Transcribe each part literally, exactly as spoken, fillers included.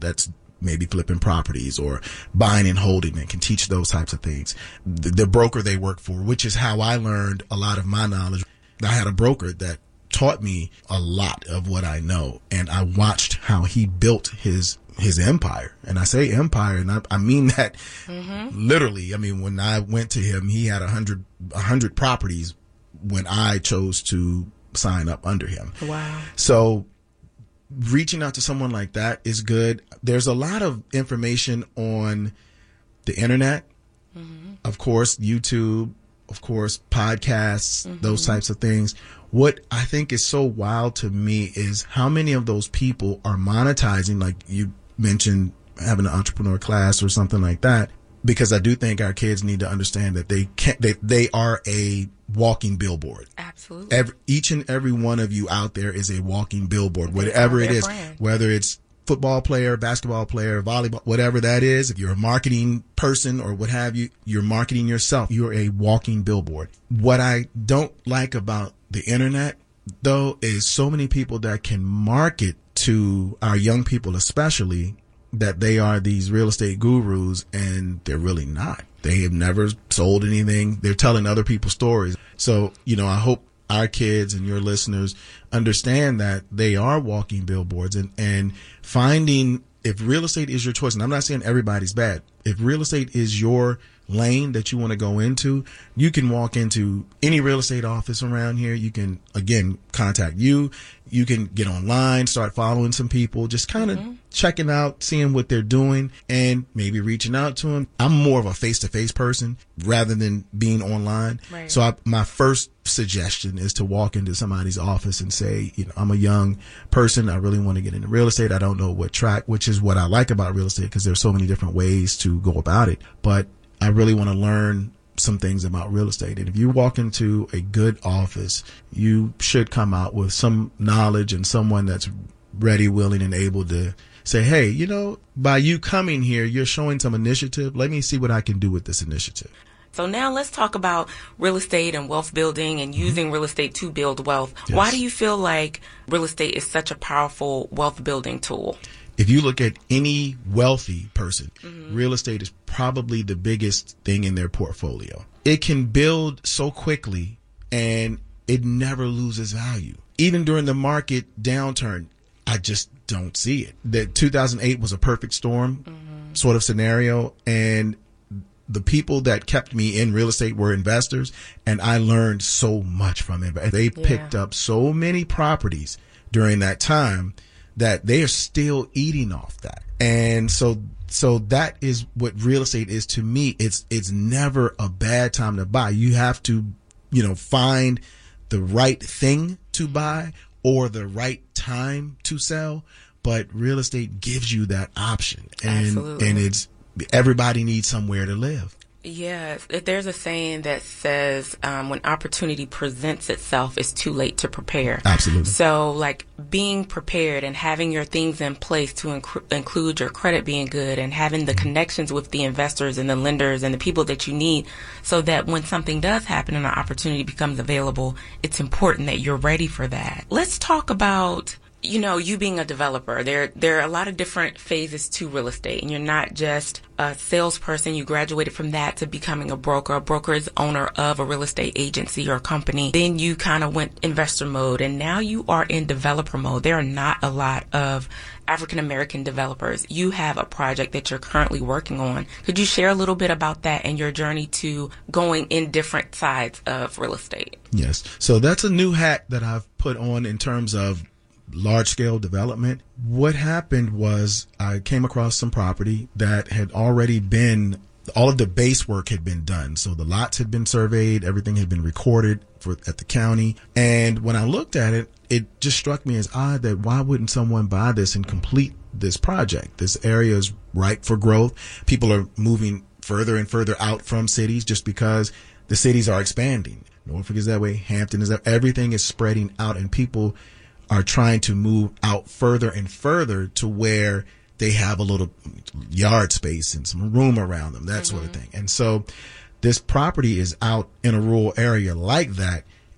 that's maybe flipping properties or buying and holding and can teach those types of things. The, the broker they work for, which is how I learned a lot of my knowledge. I had a broker that taught me a lot of what I know, and I watched how he built his his empire. And I say empire, and I, I mean that mm-hmm. literally. I mean, when I went to him, he had a hundred a hundred properties when I chose to sign up under him. Wow. So reaching out to someone like that is good. There's a lot of information on the internet, mm-hmm. of course, YouTube, of course, podcasts, mm-hmm. those types of things. What I think is so wild to me is how many of those people are monetizing, like you mentioned, having an entrepreneur class or something like that, because I do think our kids need to understand that they can't, they, they are a walking billboard. Absolutely. Every, each and every one of you out there is a walking billboard, whatever it is, brand. Whether it's football player, basketball player, volleyball, whatever that is. If you're a marketing person or what have you, you're marketing yourself. You're a walking billboard. What I don't like about the internet, though, is so many people that can market to our young people, especially, that they are these real estate gurus, and they're really not. They have never sold anything. They're telling other people's stories. So, you know, I hope our kids and your listeners understand that they are walking billboards, and, and finding, if real estate is your choice, and I'm not saying everybody's bad. If real estate is your lane that you want to go into, you can walk into any real estate office around here. You can, again, contact you. You can get online, start following some people, just kind of mm-hmm. checking out, seeing what they're doing, and maybe reaching out to them. I'm more of a face-to-face person rather than being online. Right. So I, my first suggestion is to walk into somebody's office and say, you know, I'm a young person. I really want to get into real estate. I don't know what track, which is what I like about real estate, because there's so many different ways to go about it. But I really want to learn some things about real estate. And if you walk into a good office, you should come out with some knowledge and someone that's ready, willing, and able to say, hey, you know, by you coming here, you're showing some initiative. Let me see what I can do with this initiative. So now let's talk about real estate and wealth building and using mm-hmm. real estate to build wealth. Yes. Why do you feel like real estate is such a powerful wealth building tool? If you look at any wealthy person, mm-hmm. real estate is probably the biggest thing in their portfolio. It can build so quickly and it never loses value. Even during the market downturn, I just don't see it. That two thousand eight was a perfect storm mm-hmm. sort of scenario. And the people that kept me in real estate were investors, and I learned so much from it. They yeah. picked up so many properties during that time that they are still eating off that. And so, so that is what real estate is to me. It's, it's never a bad time to buy. You have to, you know, find the right thing to buy or the right time to sell. But real estate gives you that option. And, Absolutely. and it's, everybody needs somewhere to live. Yes, if there's a saying that says um, when opportunity presents itself, it's too late to prepare. Absolutely. So like being prepared and having your things in place to inc- include your credit being good and having the connections with the investors and the lenders and the people that you need so that when something does happen and an opportunity becomes available, it's important that you're ready for that. Let's talk about, you know, you being a developer. There, there are a lot of different phases to real estate, and you're not just a salesperson. You graduated from that to becoming a broker. A broker is owner of a real estate agency or a company. Then you kind of went investor mode, and now you are in developer mode. There are not a lot of African American developers. You have a project that you're currently working on. Could you share a little bit about that and your journey to going in different sides of real estate? Yes. So that's a new hat that I've put on in terms of large-scale development. What happened was I came across some property that had already been, all of the base work had been done. So the lots had been surveyed, everything had been recorded for at the county. And when I looked at it, it just struck me as odd that why wouldn't someone buy this and complete this project? This area is ripe for growth. People are moving further and further out from cities just because the cities are expanding. Norfolk is that way, Hampton is that, everything is spreading out, and people are trying to move out further and further to where they have a little yard space and some room around them, that mm-hmm. sort of thing. And so this property is out in a rural area like that.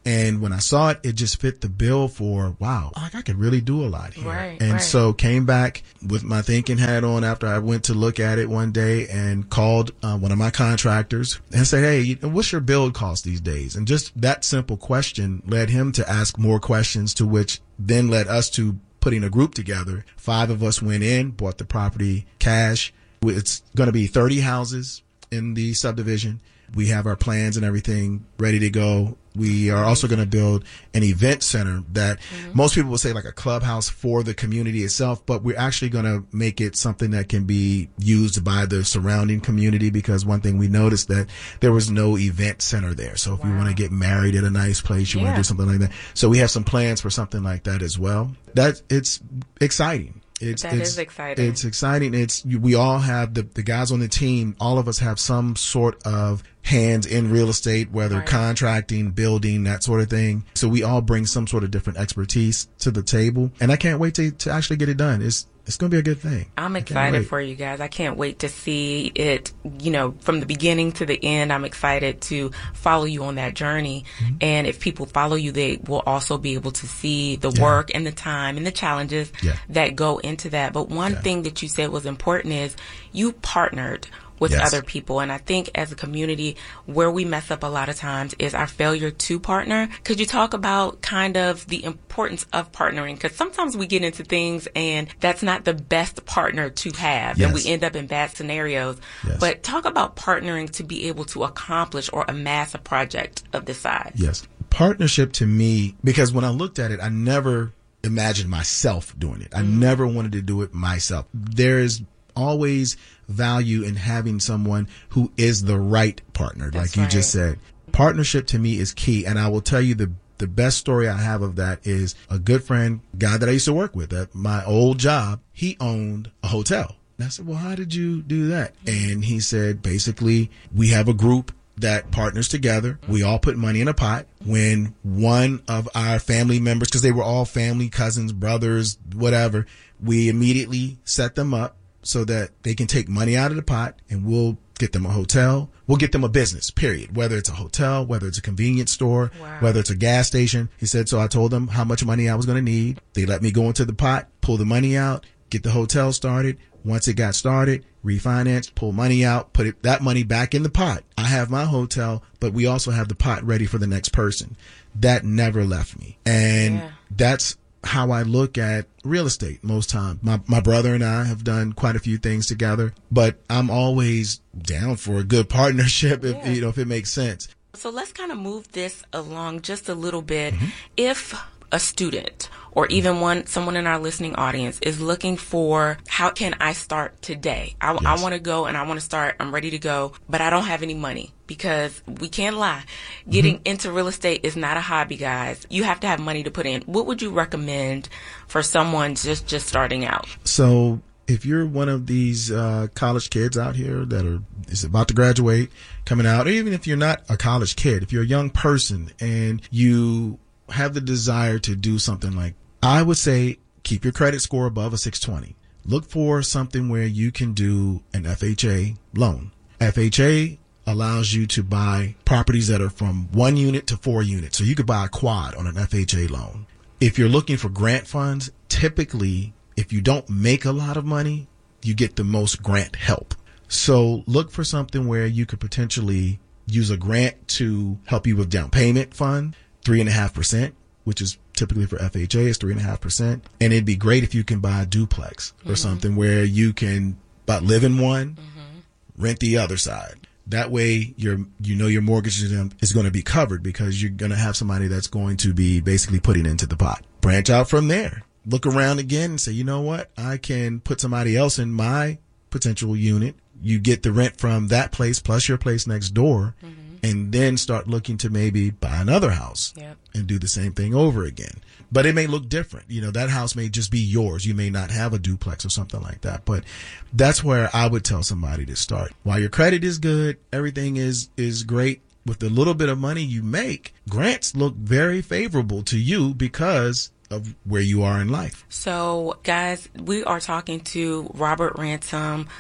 And when I saw it, it just fit the bill for, wow, like I could really do a lot here. Right, and right. so came back with my thinking hat on after I went to look at it one day and called uh, one of my contractors and said, hey, what's your build cost these days? And just that simple question led him to ask more questions, to which then led us to putting a group together. Five of us went in, bought the property cash. It's going to be thirty houses in the subdivision. We have our plans and everything ready to go. We are also going to build an event center that mm-hmm. most people would say like a clubhouse for the community itself, but we're actually going to make it something that can be used by the surrounding community, because one thing we noticed that there was no event center there. So if wow. you want to get married at a nice place, you yeah. want to do something like that. So we have some plans for something like that as well. That it's exciting. It's, that it's, is exciting. It's exciting. It's, we all have the, the guys on the team. All of us have some sort of hands in real estate, whether right. contracting, building, that sort of thing. So we all bring some sort of different expertise to the table. And I can't wait to, to actually get it done. It's, it's going to be a good thing. I'm excited for you guys. I can't wait to see it, you know, from the beginning to the end. I'm excited to follow you on that journey. Mm-hmm. And if people follow you, they will also be able to see the yeah. work and the time and the challenges yeah. that go into that. But one yeah. thing that you said was important is you partnered with yes. other people. And I think as a community, where we mess up a lot of times is our failure to partner. Could you talk about kind of the importance of partnering? Because sometimes we get into things and that's not the best partner to have. Yes. And we end up in bad scenarios. Yes. But talk about partnering to be able to accomplish or amass a project of this size. Yes. Partnership to me, because when I looked at it, I never imagined myself doing it. I mm-hmm. never wanted to do it myself. There's always value in having someone who is the right partner, That's like you right. just said. Partnership to me is key. And I will tell you the the best story I have of that is a good friend, guy that I used to work with at my old job. He owned a hotel. And I said, well, how did you do that? And he said, basically, we have a group that partners together. We all put money in a pot. When one of our family members, because they were all family, cousins, brothers, whatever, we immediately set them up so that they can take money out of the pot, and we'll get them a hotel. We'll get them a business, period. Whether it's a hotel, whether it's a convenience store, wow. whether it's a gas station. He said, so I told them how much money I was going to need. They let me go into the pot, pull the money out, get the hotel started. Once it got started, refinance, pull money out, put it, that money back in the pot. I have my hotel, but we also have the pot ready for the next person. That never left me. And yeah. that's how I look at real estate most time. My my brother and I have done quite a few things together, but I'm always down for a good partnership if yeah. you know if it makes sense. So let's kind of move this along just a little bit. Mm-hmm. If a student or even one someone in our listening audience is looking for, how can I start today? I, yes. I want to go and I want to start. I'm ready to go, but I don't have any money, because we can't lie. Getting mm-hmm. into real estate is not a hobby, guys. You have to have money to put in. What would you recommend for someone just, just starting out? So if you're one of these uh, college kids out here that are is about to graduate, coming out, or even if you're not a college kid, if you're a young person and you have the desire to do something, like, I would say keep your credit score above a six twenty. Look for something where you can do an F H A loan. F H A allows you to buy properties that are from one unit to four units. So you could buy a quad on an F H A loan. If you're looking for grant funds, typically, if you don't make a lot of money, you get the most grant help. So look for something where you could potentially use a grant to help you with down payment fund, three and a half percent, which is typically for F H A is three and a half percent. And it'd be great if you can buy a duplex or mm-hmm. something where you can but live in one, mm-hmm. rent the other side. That way you're, you know, your mortgage is going to be covered, because you're going to have somebody that's going to be basically putting into the pot. Branch out from there. Look around again and say, you know what? I can put somebody else in my potential unit. You get the rent from that place plus your place next door. Mm-hmm. And then start looking to maybe buy another house yep. and do the same thing over again. But it may look different. You know, that house may just be yours. You may not have a duplex or something like that. But that's where I would tell somebody to start. While your credit is good, everything is, is great. With the little bit of money you make, grants look very favorable to you because of where you are in life. So, guys, we are talking to Robert Ransom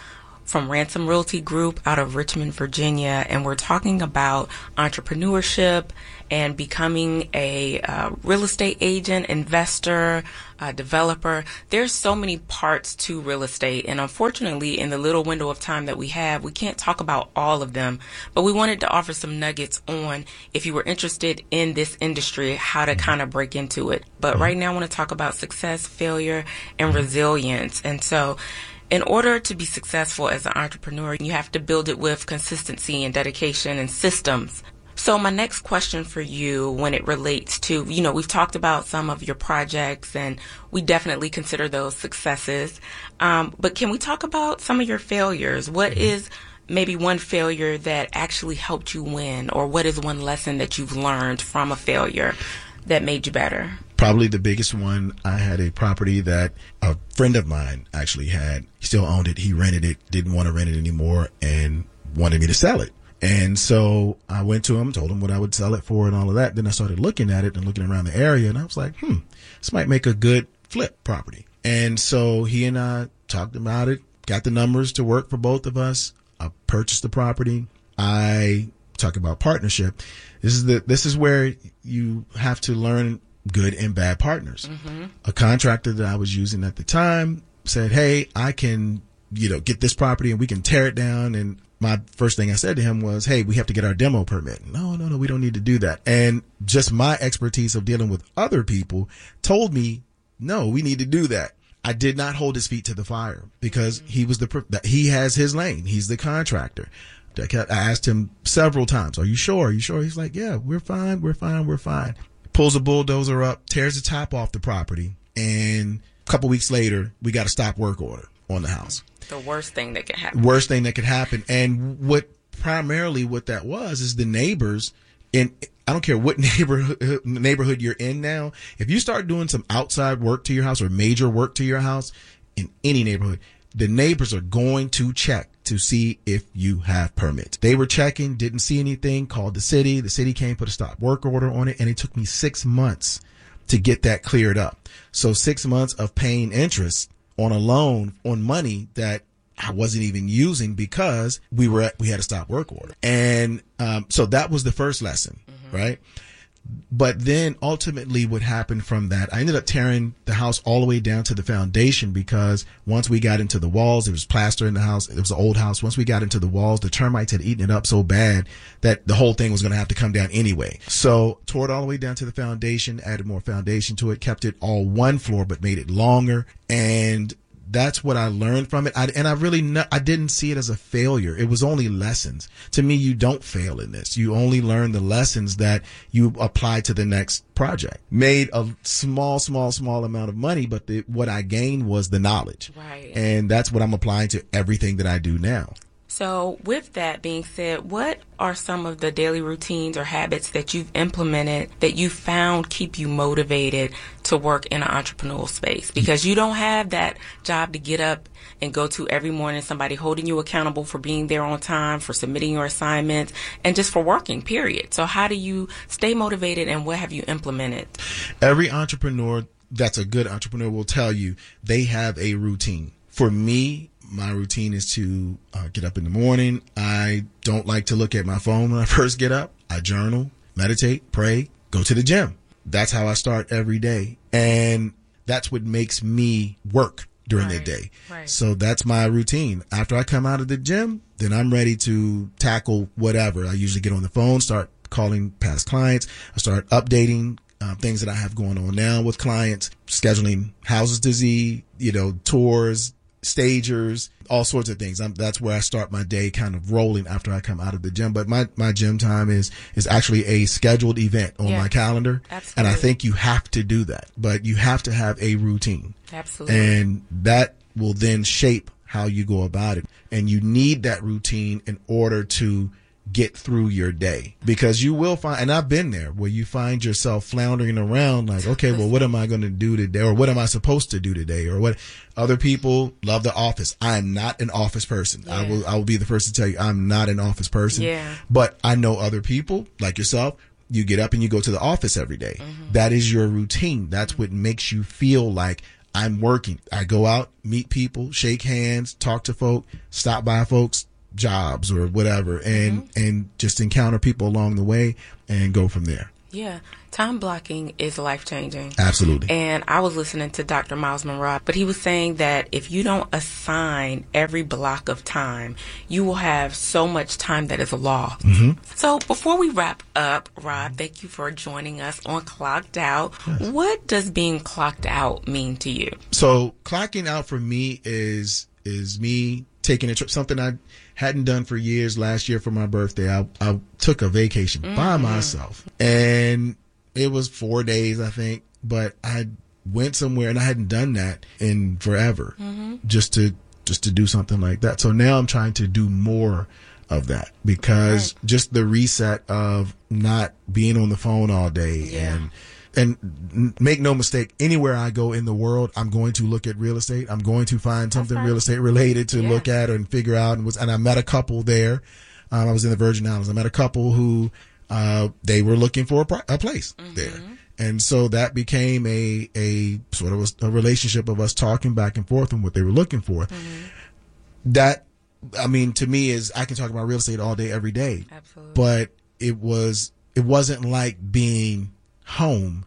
from Ransom Realty Group out of Richmond, Virginia, and we're talking about entrepreneurship and becoming a uh, real estate agent, investor, uh, developer. There's so many parts to real estate, and unfortunately, in the little window of time that we have, we can't talk about all of them, but we wanted to offer some nuggets on, if you were interested in this industry, how to kind of break into it. But right now I want to talk about success, failure, and resilience. And so in order to be successful as an entrepreneur, you have to build it with consistency and dedication and systems. So my next question for you, when it relates to, you know, we've talked about some of your projects and we definitely consider those successes. Um, but can we talk about some of your failures? What is maybe one failure that actually helped you win, or what is one lesson that you've learned from a failure that made you better? Probably the biggest one, I had a property that a friend of mine actually had. He still owned it. He rented it, didn't want to rent it anymore, and wanted me to sell it. And so I went to him, told him what I would sell it for and all of that. Then I started looking at it and looking around the area, and I was like, hmm, this might make a good flip property. And so he and I talked about it, got the numbers to work for both of us. I purchased the property. I talk about partnership. This is the, this is where you have to learn good and bad partners. Mm-hmm. A contractor that I was using at the time said, hey, I can, you know, get this property and we can tear it down. And my first thing I said to him was, hey, we have to get our demo permit. No, no, no, we don't need to do that. And just my expertise of dealing with other people told me, no, we need to do that. I did not hold his feet to the fire because he was the, he has his lane. He's the contractor. I asked him several times, are you sure? Are you sure? He's like, yeah, we're fine. We're fine. We're fine. Pulls a bulldozer up, tears the top off the property. And a couple weeks later, we got a stop work order on the house. The worst thing that could happen. Worst thing that could happen. And what primarily what that was is the neighbors in, I don't care what neighborhood, neighborhood you're in now. If you start doing some outside work to your house or major work to your house in any neighborhood, the neighbors are going to check to see if you have permits. They were checking, didn't see anything, called the city. The city came, put a stop work order on it, and it took me six months to get that cleared up. So six months of paying interest on a loan on money that I wasn't even using because we were at, we had a stop work order. And um, so that was the first lesson, mm-hmm. right? But then ultimately what happened from that, I ended up tearing the house all the way down to the foundation because once we got into the walls, there was plaster in the house. It was an old house. Once we got into the walls, the termites had eaten it up so bad that the whole thing was going to have to come down anyway. So tore it all the way down to the foundation, added more foundation to it, kept it all one floor, but made it longer. And that's what I learned from it. I, and I really, not, I didn't see it as a failure. It was only lessons. To me, you don't fail in this. You only learn the lessons that you apply to the next project. Made a small, small, small amount of money, but the, what I gained was the knowledge. Right. And that's what I'm applying to everything that I do now. So with that being said, what are some of the daily routines or habits that you've implemented that you found keep you motivated to work in an entrepreneurial space? Because you don't have that job to get up and go to every morning, somebody holding you accountable for being there on time, for submitting your assignments, and just for working, period. So how do you stay motivated, and what have you implemented? Every entrepreneur that's a good entrepreneur will tell you they have a routine. For me, my routine is to uh, get up in the morning. I don't like to look at my phone when I first get up. I journal, meditate, pray, go to the gym. That's how I start every day. And that's what makes me work during right, the day. Right. So that's my routine. After I come out of the gym, then I'm ready to tackle whatever. I usually get on the phone, start calling past clients. I start updating Uh, things that I have going on now with clients, scheduling houses to see, you know, tours, stagers, all sorts of things. I'm, that's where I start my day kind of rolling after I come out of the gym. But my, my gym time is, is actually a scheduled event on yeah, my calendar. Absolutely. And I think you have to do that, but you have to have a routine. Absolutely. And that will then shape how you go about it. And you need that routine in order to get through your day, because you will find, and I've been there, where you find yourself floundering around like, okay, well, what am I going to do today? Or what am I supposed to do today? Or what other people love the office. I am not an office person. Yeah. I will, I will be the first to tell you I'm not an office person, yeah. But I know other people like yourself. You get up and you go to the office every day. Mm-hmm. That is your routine. That's mm-hmm. what makes you feel like I'm working. I go out, meet people, shake hands, talk to folk, stop by folks' jobs or whatever, and mm-hmm. and just encounter people along the way and go from there. Yeah. Time blocking is life-changing. Absolutely. And I was listening to Doctor Miles Monroe, but he was saying that if you don't assign every block of time, you will have so much time that is lost. Mm-hmm. So before we wrap up, Rob, thank you for joining us on Clocked Out. Yes. What does being clocked out mean to you? So clocking out for me is is me taking a trip, something I hadn't done for years. Last year for my birthday, I, I took a vacation mm-hmm. by myself, and it was four days, I think, but I went somewhere and I hadn't done that in forever, mm-hmm. just to just to do something like that. So now I'm trying to do more of that, because right. just the reset of not being on the phone all day yeah. and and make no mistake, anywhere I go in the world, I'm going to look at real estate. I'm going to find something right. real estate related to yeah. look at and figure out. And was and I met a couple there. Um, I was in the Virgin Islands. I met a couple who uh, they were looking for a, pri- a place mm-hmm. there. And so that became a, a sort of a, a relationship of us talking back and forth on what they were looking for. Mm-hmm. That, I mean, to me is, I can talk about real estate all day, every day. Absolutely. But it was, it wasn't like being home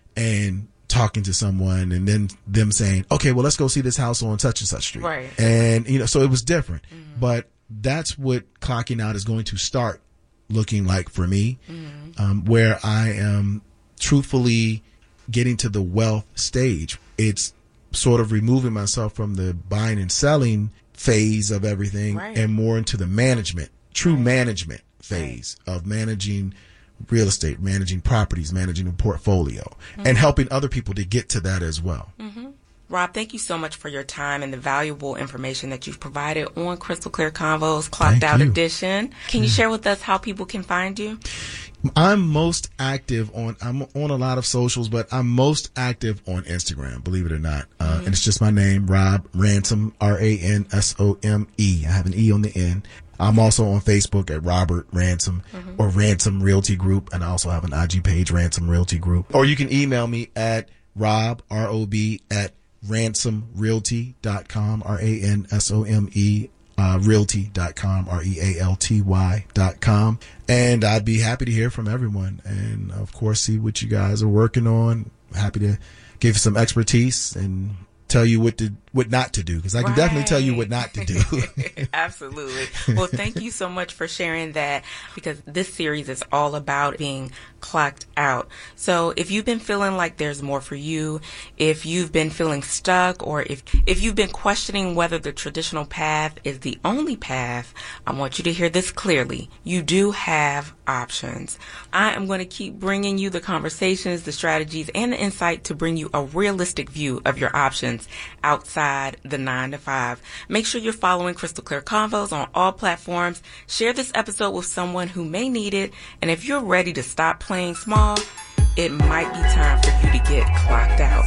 and talking to someone and then them saying, okay, well, let's go see this house on such and such street. Right. And, you know, so it was different. Mm-hmm. But that's what clocking out is going to start looking like for me, mm-hmm. um, where I am truthfully getting to the wealth stage. It's sort of removing myself from the buying and selling phase of everything right. and more into the management, true right. management phase right. of managing real estate, managing properties, managing a portfolio, mm-hmm. and helping other people to get to that as well. Mm-hmm. Rob, thank you so much for your time and the valuable information that you've provided on Crystal Clear Convos Clocked Out Edition. Can you share with us how people can find you? I'm most active on, I'm on a lot of socials, but I'm most active on Instagram, believe it or not. Uh, mm-hmm. And it's just my name, Rob Ransom, R A N S O M E. I have an E on the end. I'm also on Facebook at Robert Ransom mm-hmm. or Ransom Realty Group. And I also have an I G page, Ransom Realty Group. Or you can email me at Rob, R O B, at ransom realty dot com, R A N S O M E, uh, realty dot com, R E A L T Y dot com. And I'd be happy to hear from everyone and, of course, see what you guys are working on. Happy to give some expertise and tell you what to what not to do, because I can right. definitely tell you what not to do. Absolutely. Well, thank you so much for sharing that, because this series is all about being clocked out. So if you've been feeling like there's more for you, if you've been feeling stuck, or if if you've been questioning whether the traditional path is the only path, I want you to hear this clearly. You do have options. I am going to keep bringing you the conversations, the strategies, and the insight to bring you a realistic view of your options outside the nine to five. Make sure you're following Crystal Clear Convos on all platforms. Share this episode with someone who may need it. And if you're ready to stop playing small, it might be time for you to get clocked out.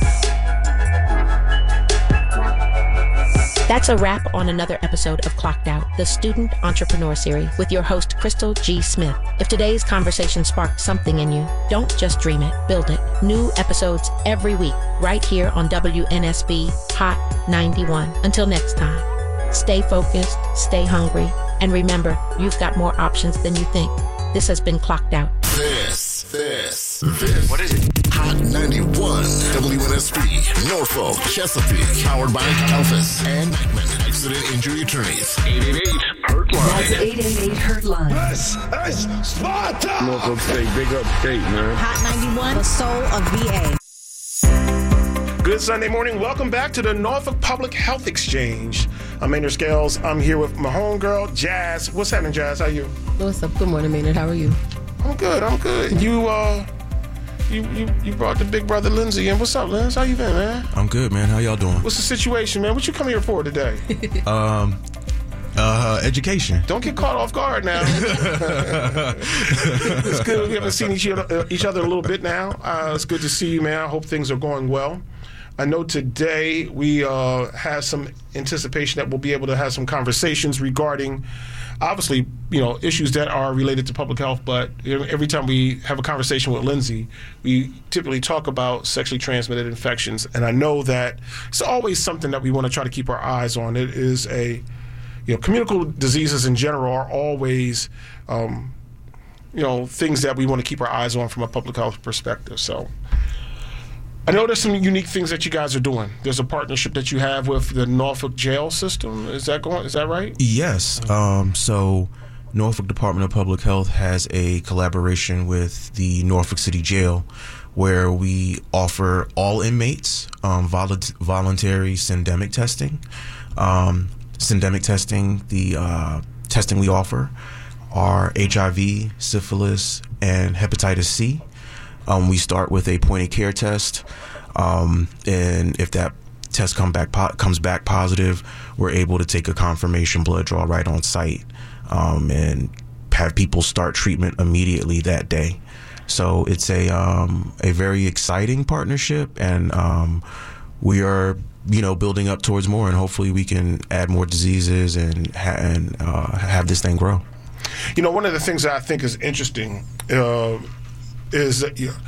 That's a wrap on another episode of Clocked Out, the Student Entrepreneur Series with your host, Crystal G. Smith. If today's conversation sparked something in you, don't just dream it, build it. New episodes every week, right here on W N S B Hot ninety-one. Until next time, stay focused, stay hungry, and remember, you've got more options than you think. This has been Clocked Out. This, this, this. What is it? Hot ninety-one, W N S B, Norfolk, Chesapeake, powered by Alphas and Beckman Accident Injury Attorneys. eight eight eight, hurt line. That's eight eight eight, hurt line. This is Sparta! Norfolk State, big upstate, man. Hot ninety-one, the soul of V A. Good Sunday morning. Welcome back to the Norfolk Public Health Exchange. I'm Maynard Scales. I'm here with my homegirl, Jazz. What's happening, Jazz? How are you? What's up? Good morning, Maynard. How are you? I'm good. I'm good. You, uh, you, you, you brought the big brother Lindsay in. What's up, Linz? How you been, man? I'm good, man. How y'all doing? What's the situation, man? What you come here for today? um, uh, education. Don't get caught off guard now. It's good. We haven't seen each other, each other a little bit now. Uh, it's good to see you, man. I hope things are going well. I know today we uh, have some anticipation that we'll be able to have some conversations regarding, obviously, you know, issues that are related to public health. But every time we have a conversation with Lindsay, we typically talk about sexually transmitted infections. And I know that it's always something that we want to try to keep our eyes on. It is a, you know, communicable diseases in general are always, um, you know, things that we want to keep our eyes on from a public health perspective. So I know there's some unique things that you guys are doing. There's a partnership that you have with the Norfolk jail system. Is that going? Is that right? Yes. Um, so Norfolk Department of Public Health has a collaboration with the Norfolk City Jail, where we offer all inmates um, vol- voluntary syndemic testing. Um, syndemic testing, the uh, testing we offer are H I V, syphilis, and hepatitis C. Um, we start with a point of care test, um, and if that test come back po- comes back positive, we're able to take a confirmation blood draw right on site, um, and have people start treatment immediately that day. So it's a um, a very exciting partnership, and um, we are you know building up towards more, and hopefully we can add more diseases and ha- and uh, have this thing grow. You know, one of the things that I think is interesting uh, is that you know,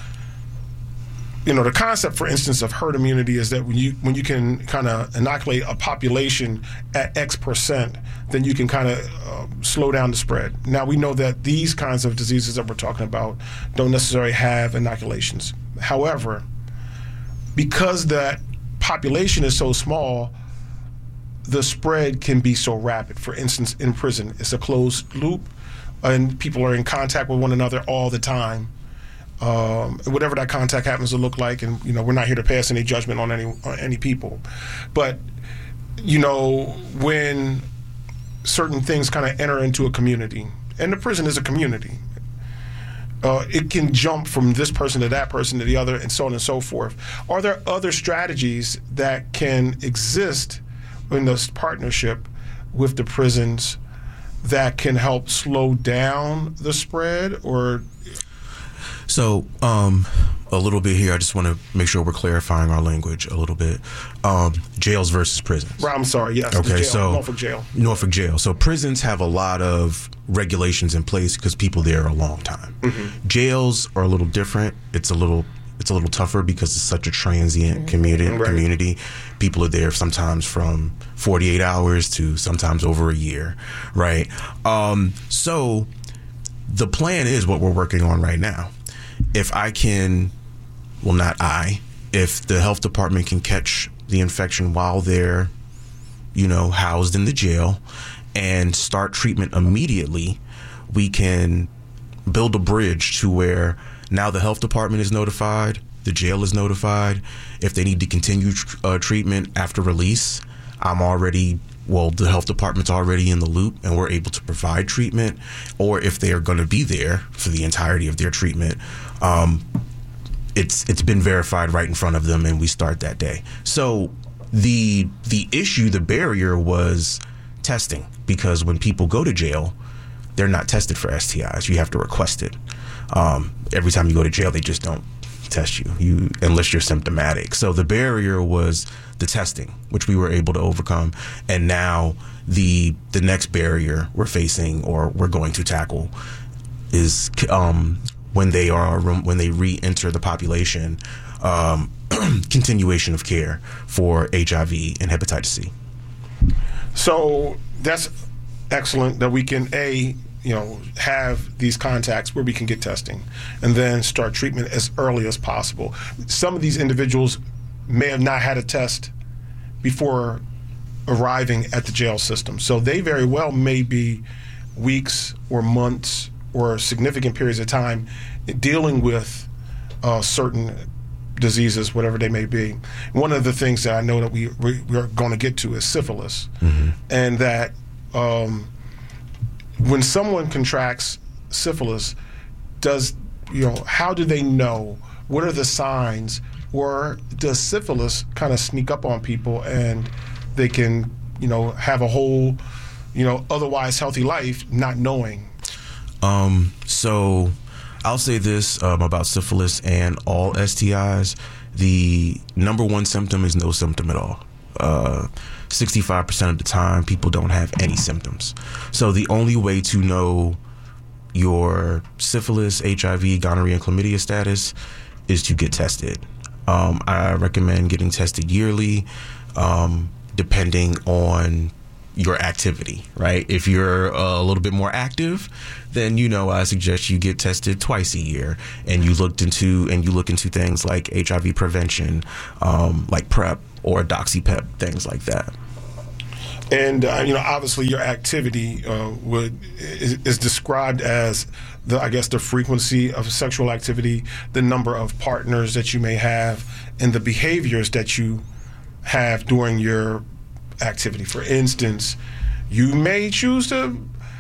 you know the concept, for instance, of herd immunity is that when you when you can kind of inoculate a population at X percent, then you can kind of uh, slow down the spread. Now we know that these kinds of diseases that we're talking about don't necessarily have inoculations. However, because that population is so small, the spread can be so rapid. For instance, in prison, it's a closed loop, and people are in contact with one another all the time. Um, whatever that contact happens to look like, and you know, we're not here to pass any judgment on any on any people, but you know, when certain things kind of enter into a community, and the prison is a community, uh, it can jump from this person to that person to the other, and so on and so forth. Are there other strategies that can exist in this partnership with the prisons that can help slow down the spread? Or So um, a little bit here, I just want to make sure we're clarifying our language a little bit. Um, jails versus prisons. Right, I'm sorry, yes. Okay, jail, so Norfolk Jail. Norfolk Jail. So prisons have a lot of regulations in place because people there are a long time. Mm-hmm. Jails are a little different. It's a little it's a little tougher because it's such a transient community. Right. Community. People are there sometimes from forty-eight hours to sometimes over a year, right? Um, so the plan is what we're working on right now. If I can, well, not I, if the health department can catch the infection while they're, you know, housed in the jail and start treatment immediately, we can build a bridge to where now the health department is notified, the jail is notified. If they need to continue uh, treatment after release, I'm already well, the health department's already in the loop and we're able to provide treatment. Or if they are going to be there for the entirety of their treatment, um, it's it's been verified right in front of them and we start that day. So the the issue, the barrier was testing, because when people go to jail, they're not tested for S T Is. You have to request it. Um, every time you go to jail, they just don't test you, you unless you're symptomatic. So the barrier was the testing, which we were able to overcome. And now the the next barrier we're facing, or we're going to tackle, is um, when they are when they re-enter the population, um, continuation of care for H I V and hepatitis C. So that's excellent that we can a you know have these contacts where we can get testing and then start treatment as early as possible. Some of these individuals may have not had a test before arriving at the jail system, so they very well may be weeks or months or significant periods of time dealing with uh, certain diseases, whatever they may be. One of the things that I know that we, we, we are going to get to is syphilis, mm-hmm. and that um, when someone contracts syphilis, does you know how do they know? What are the signs? Or does syphilis kind of sneak up on people and they can, you know, have a whole, you know, otherwise healthy life not knowing? Um, so I'll say this um, about syphilis and all S T Is. the number one symptom is no symptom at all. Uh, sixty-five percent of the time, people don't have any symptoms. So the only way to know your syphilis, H I V, gonorrhea, and chlamydia status is to get tested. Um, I recommend getting tested yearly, um, depending on your activity, right? If you're uh, a little bit more active, then, you know, I suggest you get tested twice a year, and you looked into and you look into things like H I V prevention, um, like PrEP or DoxyPep, things like that. And uh, you know, obviously, your activity uh, would is, is described as the, I guess, the frequency of sexual activity, the number of partners that you may have, and the behaviors that you have during your activity. For instance, you may choose to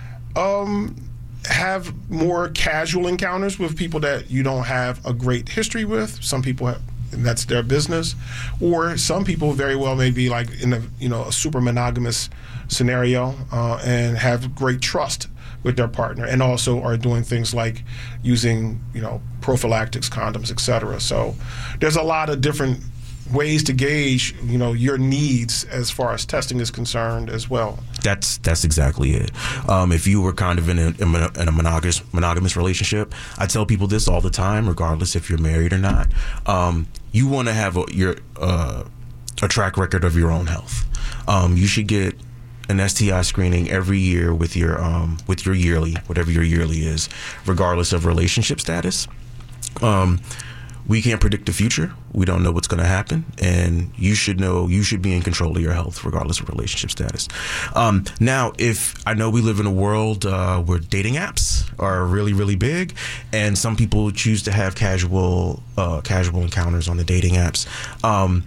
um, have more casual encounters with people that you don't have a great history with. Some people have, and that's their business. Or some people very well may be like in a you know a super monogamous scenario uh, and have great trust with their partner, and also are doing things like using you know prophylactics, condoms, et cetera. So there's a lot of different ways to gauge you know your needs as far as testing is concerned as well. That's that's exactly it. Um, if you were kind of in a, in a monogamous monogamous relationship, I tell people this all the time, regardless if you're married or not. Um, you want to have a, your uh, a track record of your own health. Um, you should get an S T I screening every year with your um, with your yearly, whatever your yearly is, regardless of relationship status. Um, We can't predict the future. We don't know what's going to happen, and you should know you should be in control of your health, regardless of relationship status. Um, now, if I know we live in a world uh, where dating apps are really, really big, and some people choose to have casual, uh, casual encounters on the dating apps. Um,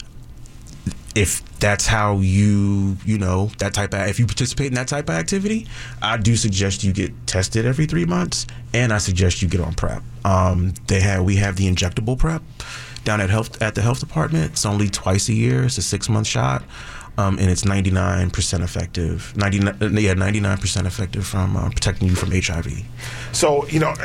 if that's how you, you know, that type of, if you participate in that type of activity, I do suggest you get tested every three months, and I suggest you get on PrEP. Um, they have, we have the injectable PrEP down at health at the health department. It's only twice a year. It's a six month shot, um, and it's ninety-nine percent effective. ninety, yeah, ninety-nine percent effective from uh, protecting you from H I V. So you know,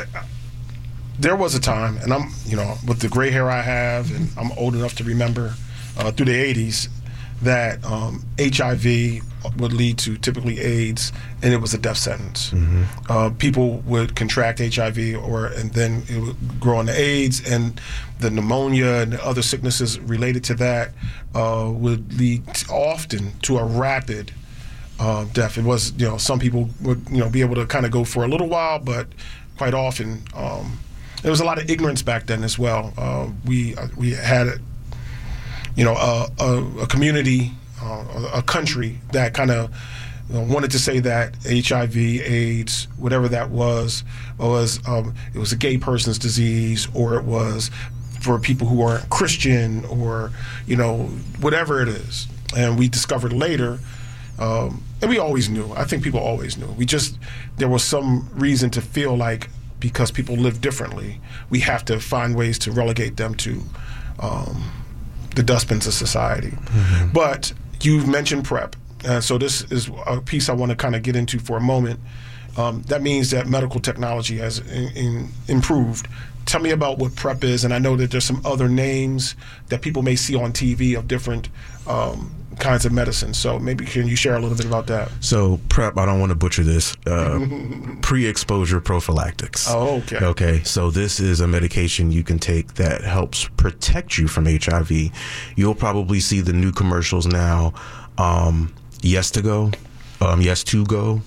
there was a time, and I'm, you know, with the gray hair I have, and I'm old enough to remember uh, through the eighties, that um, H I V would lead to typically AIDS, and it was a death sentence. Mm-hmm. Uh, people would contract H I V, or and then it would grow into AIDS, and the pneumonia and the other sicknesses related to that uh, would lead often to a rapid uh, death. It was, you know, some people would, you know, be able to kind of go for a little while, but quite often um, there was a lot of ignorance back then as well. Uh, we uh, we had it. You know, a, a, a community, uh, a country that kind of you know, wanted to say that H I V, AIDS, whatever that was, was um, it was a gay person's disease, or it was for people who aren't Christian, or you know, whatever it is. And we discovered later, um, and we always knew. I think people always knew. We just there was some reason to feel like because people live differently, we have to find ways to relegate them to. Um, the dustbins of society. Mm-hmm. But you've mentioned PrEP. Uh, so this is a piece I want to kind of get into for a moment. Um, that means that medical technology has in, in improved. Tell me about what PrEP is, and I know that there's some other names that people may see on T V of different um, kinds of medicine. So maybe can you share a little bit about that? So PrEP, I don't want to butcher this, uh, pre-exposure prophylactics. Oh, okay. Okay, so this is a medication you can take that helps protect you from H I V. You'll probably see the new commercials now, um, Yes to Go, um, Yes to Go,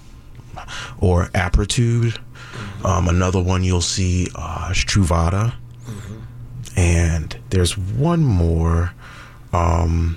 or Apretude. Um, another one you'll see uh, is Truvada. Mm-hmm. And there's one more, um,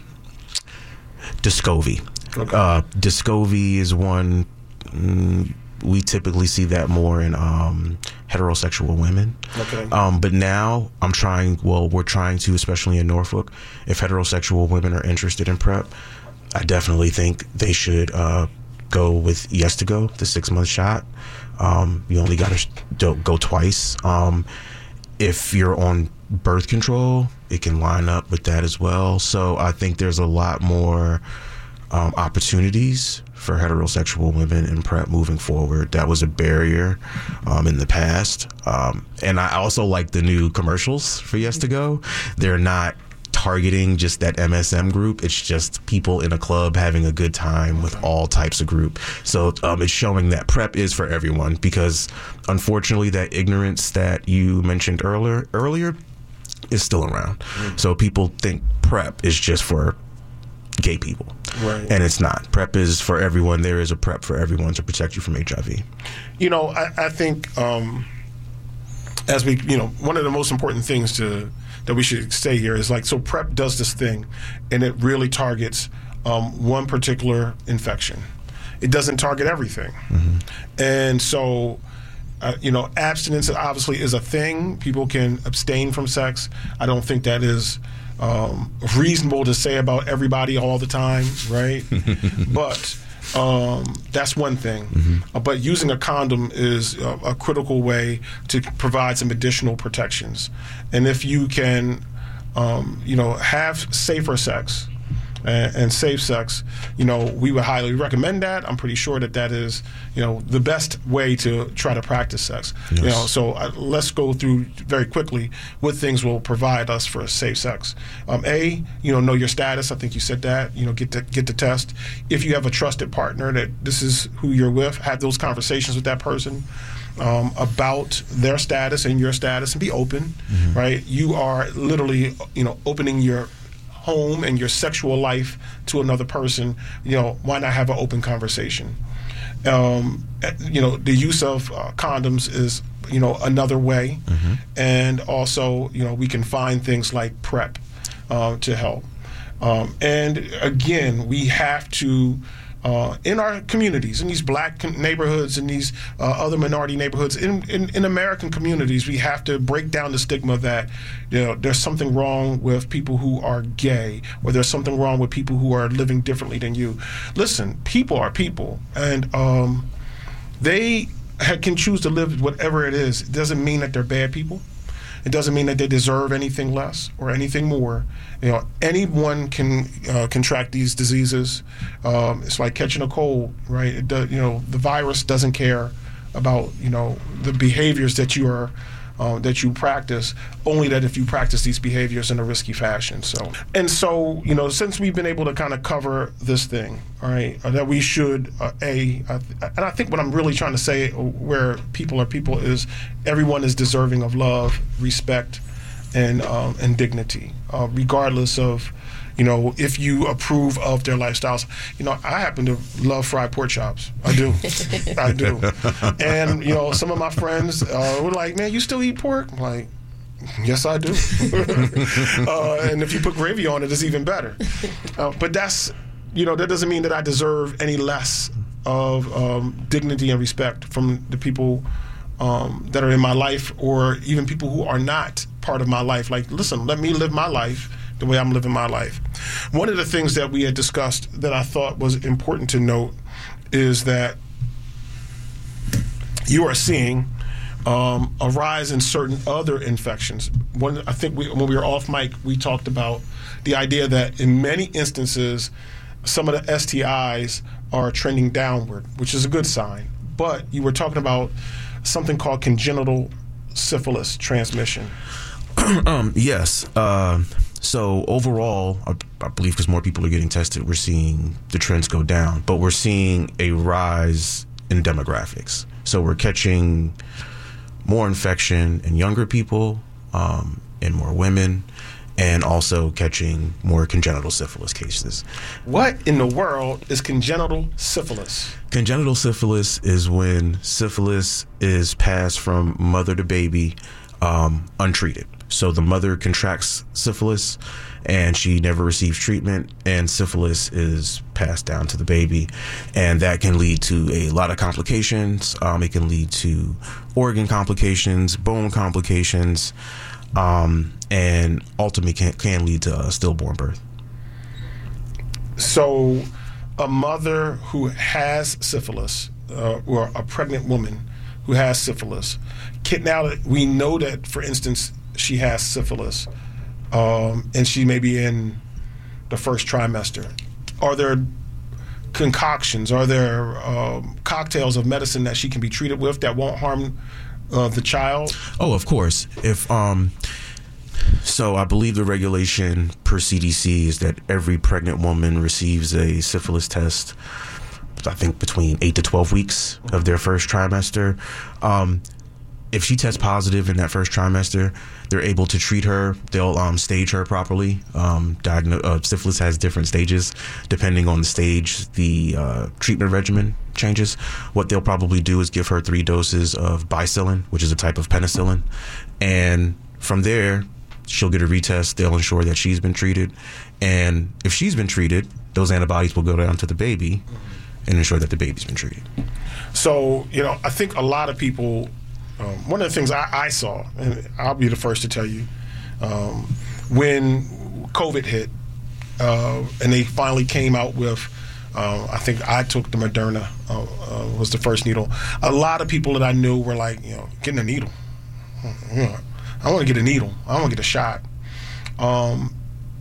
Descovy. Okay. Uh, Descovy is one, mm, we typically see that more in um, heterosexual women. Okay. Um, but now I'm trying, well, we're trying to, especially in Norfolk, if heterosexual women are interested in PrEP, I definitely think they should uh, go with Yes to Go, the six month shot. Um, you only got to go twice. Um, if you're on birth control, it can line up with that as well. So I think there's a lot more um, opportunities for heterosexual women in PrEP moving forward. That was a barrier um, in the past. Um, and I also like the new commercials for Yes to Go. They're not targeting just that M S M group. It's just people in a club having a good time with all types of group. So um, it's showing that PrEP is for everyone, because unfortunately that ignorance that you mentioned earlier earlier is still around. Mm. So people think PrEP is just for gay people. Right. And it's not. PrEP is for everyone. There is a PrEP for everyone to protect you from H I V. You know, I, I think um, as we, you know, one of the most important things to that we should say here is like, so PrEP does this thing, and it really targets um, one particular infection. It doesn't target everything. Mm-hmm. And so, uh, you know, abstinence obviously is a thing. People can abstain from sex. I don't think that is um, reasonable to say about everybody all the time, right? But um, that's one thing. Mm-hmm. Uh, but using a condom is a, a critical way to provide some additional protections. And if you can, um, you know, have safer sex and, and safe sex, you know, we would highly recommend that. I'm pretty sure that that is, you know, the best way to try to practice sex. Yes. You know, so uh, let's go through very quickly what things will provide us for safe sex. Um, A, you know, know your status. I think you said that. You know, get the get the test. If you have a trusted partner that this is who you're with, have those conversations with that person um, about their status and your status, and be open. Mm-hmm. Right? You are literally, you know, opening your home and your sexual life to another person. You know, why not have an open conversation? Um, you know, the use of uh, condoms is, you know, another way. Mm-hmm. And also, you know, we can find things like PrEP uh, to help. Um, and again, we have to, uh, in our communities, in these black neighborhoods, in these uh, other minority neighborhoods, in, in, in American communities, we have to break down the stigma that, you know, there's something wrong with people who are gay, or there's something wrong with people who are living differently than you. Listen, people are people, and um, they ha- can choose to live whatever it is. It doesn't mean that they're bad people. It doesn't mean that they deserve anything less or anything more. You know, anyone can uh, contract these diseases. Um, it's like catching a cold, right? It does, you know, the virus doesn't care about, you know, the behaviors that you are uh, that you practice. Only that if you practice these behaviors in a risky fashion. So, and so, you know, since we've been able to kind of cover this thing, all right, uh, that we should uh, a, uh, and I think what I'm really trying to say, where people are people, is everyone is deserving of love, respect, and um, and dignity, uh, regardless of, you know, if you approve of their lifestyles. You know, I happen to love fried pork chops. I do. I do. And, you know, some of my friends uh, were like, man, you still eat pork? I'm like, yes, I do. uh, and if you put gravy on it, it's even better. Uh, but that's, you know, that doesn't mean that I deserve any less of um, dignity and respect from the people um, that are in my life, or even people who are not part of my life. Like, listen, let me live my life the way I'm living my life. One of the things that we had discussed that I thought was important to note is that you are seeing um, a rise in certain other infections. One, I think we, when we were off mic, we talked about the idea that in many instances, some of the S T Is are trending downward, which is a good sign. But you were talking about something called congenital syphilis transmission. um, yes. Uh, so overall, I, I believe because more people are getting tested, we're seeing the trends go down, but we're seeing a rise in demographics. So we're catching more infection in younger people, um, and more women, and also catching more congenital syphilis cases. What in the world is congenital syphilis? Congenital syphilis is when syphilis is passed from mother to baby um, untreated. So the mother contracts syphilis and she never receives treatment, and syphilis is passed down to the baby, and that can lead to a lot of complications. Um, it can lead to organ complications, bone complications, um, and ultimately can, can lead to a stillborn birth. So a mother who has syphilis, uh, or a pregnant woman who has syphilis, can, now that we know that, for instance, she has syphilis, um, and she may be in the first trimester, are there concoctions? Are there um, cocktails of medicine that she can be treated with that won't harm uh, the child? Oh, of course. If um, so, I believe the regulation per C D C is that every pregnant woman receives a syphilis test, I think between eight to twelve weeks of their first trimester. Um, if she tests positive in that first trimester, they're able to treat her. They'll um, stage her properly. Um, diagno- uh, syphilis has different stages. Depending on the stage, the uh, treatment regimen changes. What they'll probably do is give her three doses of bicillin, which is a type of penicillin. And from there, she'll get a retest. They'll ensure that she's been treated. And if she's been treated, those antibodies will go down to the baby and ensure that the baby's been treated. So, you know, I think a lot of people, um, one of the things I, I saw, and I'll be the first to tell you, um, when COVID hit, uh, and they finally came out with, uh, I think I took the Moderna, uh, uh, was the first needle. A lot of people that I knew were like, you know, getting a needle. You know, I want to get a needle. I want to get a shot. Um,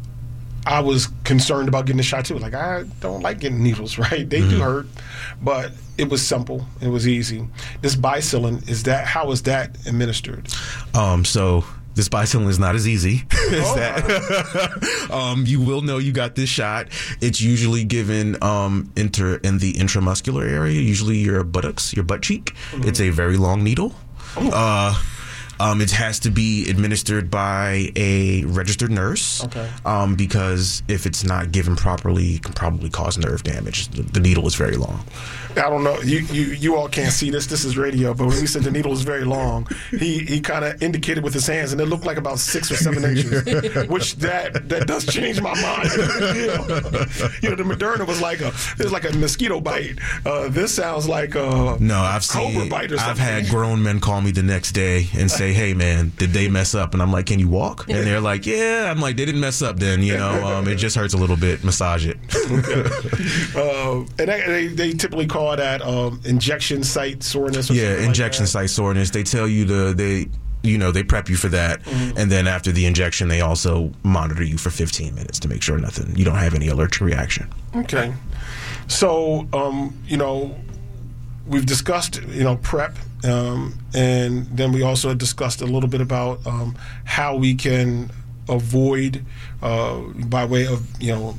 I was concerned about getting a shot too. Like, I don't like getting needles, right? They mm-hmm. do hurt, but it was simple. It was easy. This bicillin, is that, how is that administered? Um, so this bicillin is not as easy as oh. that. um, you will know you got this shot. It's usually given um, inter in the intramuscular area, usually your buttocks, your butt cheek. Mm-hmm. It's a very long needle. Oh. Uh, Um, it has to be administered by a registered nurse, okay. um, because if it's not given properly, it can probably cause nerve damage. The, the needle is very long. I don't know. You, you you all can't see this. This is radio. But when he said the needle is very long, he, he kind of indicated with his hands, and it looked like about six or seven inches, which that that does change my mind. you, know, you know, the Moderna was like a it was like a mosquito bite. Uh, this sounds like a no. I've cobra seen. bite or something. I've had grown men call me the next day and say, "Hey, man, did they mess up?" And I'm like, "Can you walk?" And they're like, "Yeah." I'm like, "They didn't mess up then. You know, um, it just hurts a little bit. Massage it." uh, and they, they they typically call that um, injection site soreness. Or yeah, injection like site soreness. They tell you to they. You know, they prep you for that, mm-hmm. and then after the injection, they also monitor you for fifteen minutes to make sure nothing, you don't have any allergic reaction. Okay. So, um, you know, we've discussed, you know, prep, um, and then we also discussed a little bit about um, how we can avoid, uh, by way of, you know,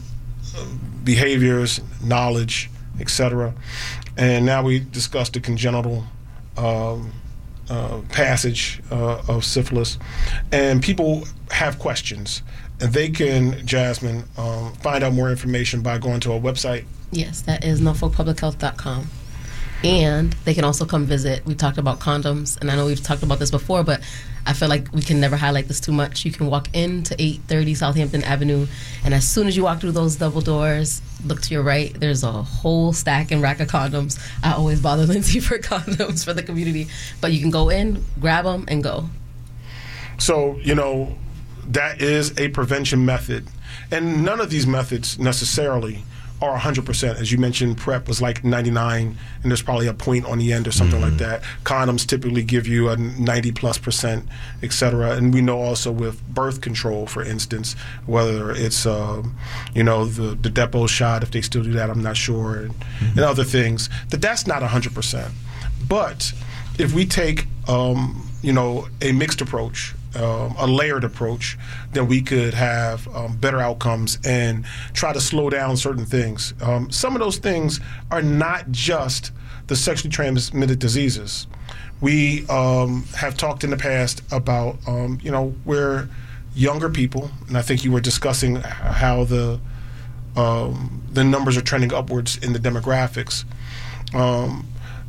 behaviors, knowledge, et cetera. And now we discussed the congenital um Uh, passage uh, of syphilis, and people have questions, and they can, Jasmine, um, find out more information by going to our website. Yes, that is norfolk public health dot com, and they can also come visit. We talked about condoms, and I know we've talked about this before, but I feel like we can never highlight this too much. You can walk into eight thirty Southampton Avenue, and as soon as you walk through those double doors, look to your right, there's a whole stack and rack of condoms. I always bother Lindsay for condoms for the community, but you can go in, grab them, and go. So, you know, that is a prevention method, and none of these methods necessarily are one hundred percent. As you mentioned, PrEP was like ninety-nine, and there's probably a point on the end or something mm-hmm. like that. Condoms typically give you a ninety plus percent, et cetera. And we know also with birth control, for instance, whether it's, uh, you know, the, the Depo shot, if they still do that, I'm not sure, and, mm-hmm. and other things, that that's not one hundred percent. But if we take, um, you know, a mixed approach, Um, a layered approach, then we could have um, better outcomes and try to slow down certain things. Um, some of those things are not just the sexually transmitted diseases. We um, have talked in the past about, um, you know, where younger people, and I think you were discussing how the um, the numbers are trending upwards in the demographics. Um,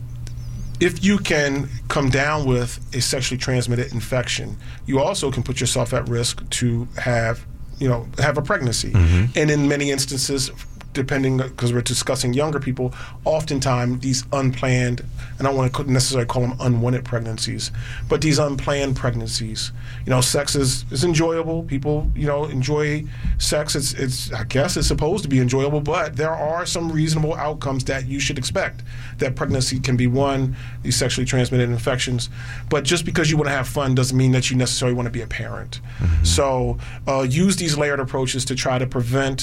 If you can come down with a sexually transmitted infection, you also can put yourself at risk to have, you know, have a pregnancy. Mm-hmm. And in many instances, depending, because we're discussing younger people, oftentimes these unplanned, and I don't want to necessarily call them unwanted pregnancies, but these unplanned pregnancies. You know, sex is, is enjoyable. People, you know, enjoy sex. It's, it's, I guess it's supposed to be enjoyable, but there are some reasonable outcomes that you should expect. That pregnancy can be one, these sexually transmitted infections. But just because you want to have fun doesn't mean that you necessarily want to be a parent. Mm-hmm. So uh, use these layered approaches to try to prevent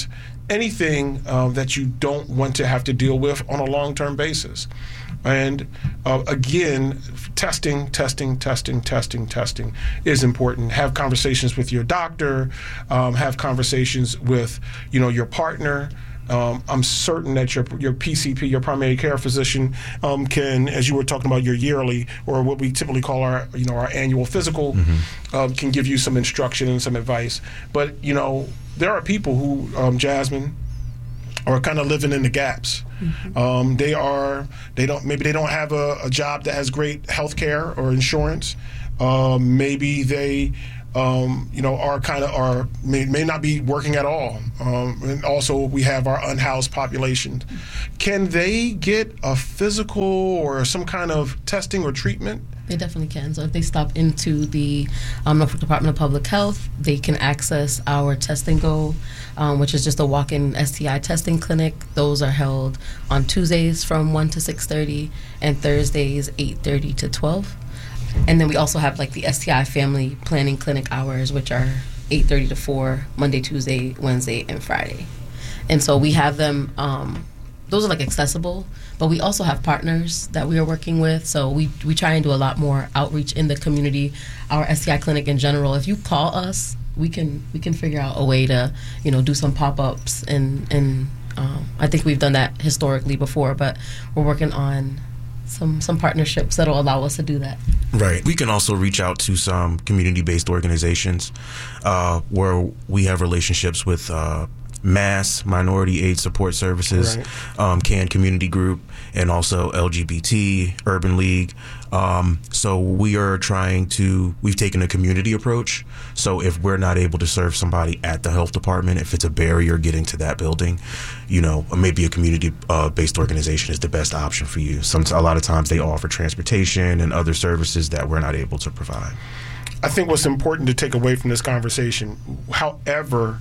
anything uh, that you don't want to have to deal with on a long-term basis. And uh, again, testing, testing, testing, testing, testing is important. Have conversations with your doctor. Um, have conversations with, you know, your partner. Um, I'm certain that your your P C P, your primary care physician, um, can, as you were talking about, your yearly or what we typically call our, you know, our annual physical, mm-hmm. uh, can give you some instruction and some advice. But you know, there are people who, um, Jasmine, are kind of living in the gaps. Mm-hmm. Um, they are, they don't, maybe they don't have a, a job that has great health care or insurance. Um, maybe they, um, you know, are kind of, are, may, may not be working at all. Um, and also we have our unhoused population. Can they get a physical or some kind of testing or treatment? They definitely can. So if they stop into the um, Norfolk Department of Public Health, they can access our Test and Go, um, which is just a walk-in S T I testing clinic. Those are held on Tuesdays from one to six thirty and Thursdays eight thirty to twelve. And then we also have like the S T I Family Planning Clinic hours, which are eight thirty to four, Monday, Tuesday, Wednesday, and Friday. And so we have them, um, those are like accessible, but we also have partners that we are working with. So we, we try and do a lot more outreach in the community. Our S T I clinic in general, if you call us, we can we can figure out a way to, you know, do some pop-ups. And, and um, I think we've done that historically before, but we're working on some some partnerships that'll allow us to do that. Right. We can also reach out to some community-based organizations uh, where we have relationships with uh, MASS, Minority Aid Support Services, right. um, CAN Community Group, and also L G B T, Urban League. Um, so we are trying to, we've taken a community approach. So if we're not able to serve somebody at the health department, if it's a barrier getting to that building, you know, maybe a community-based uh, organization is the best option for you. Some, a lot of times they offer transportation and other services that we're not able to provide. I think what's important to take away from this conversation, however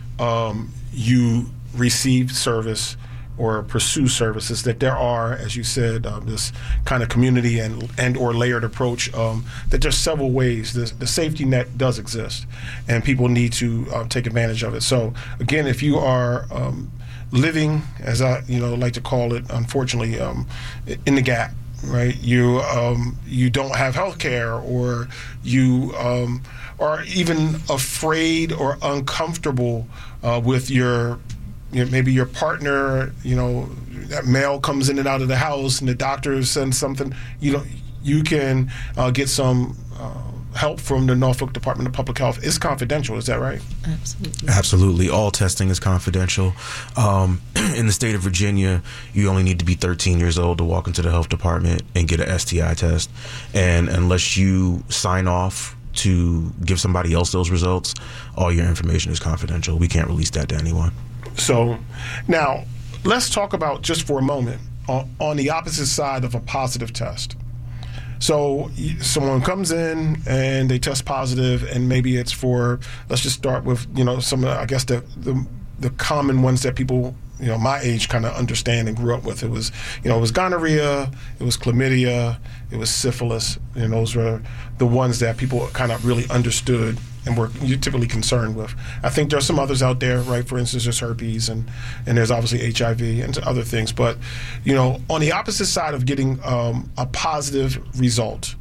um, you receive service or pursue services, that there are, as you said, um, this kind of community and and or layered approach, um, that there's several ways. The, the safety net does exist, and people need to uh, take advantage of it. So again, if you are um, living, as I you know like to call it, unfortunately, um, in the gap, right? You um, you don't have health care, or you um, are even afraid or uncomfortable uh, with your You know, maybe your partner, you know, that mail comes in and out of the house, and the doctor sends something. You know, you can uh, get some uh, help from the Norfolk Department of Public Health. It's confidential, is that right? Absolutely. Absolutely. All testing is confidential. Um, in the state of Virginia, you only need to be thirteen years old to walk into the health department and get an S T I test. And unless you sign off to give somebody else those results, all your information is confidential. We can't release that to anyone. So now let's talk about, just for a moment, on, on the opposite side of a positive test. So someone comes in and they test positive, and maybe it's for, let's just start with, you know, some of, I guess, the, the, the common ones that people, you know, my age kind of understand and grew up with. It was, you know, it was gonorrhea, it was chlamydia, it was syphilis, and those were the ones that people kind of really understood and were typically concerned with. I think there's some others out there, right? For instance, there's herpes, and, and there's obviously H I V and other things. But, you know, on the opposite side of getting um, a positive result,